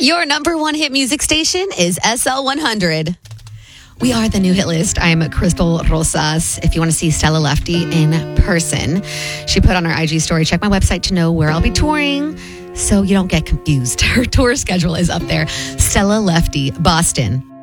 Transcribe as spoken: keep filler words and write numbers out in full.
Your number one hit music station is S L one hundred. We are the new hit list. I'm Crystal Rosas. If you want to see Stella Lefty in person, she put on her I G story, check my website to know where I'll be touring so you don't get confused. Her tour schedule is up there. Stella Lefty, Boston.